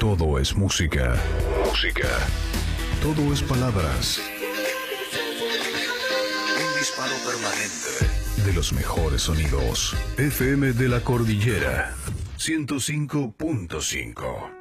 Todo es música. Música. Todo es palabras. Un disparo permanente de los mejores sonidos. FM de la Cordillera 105.5.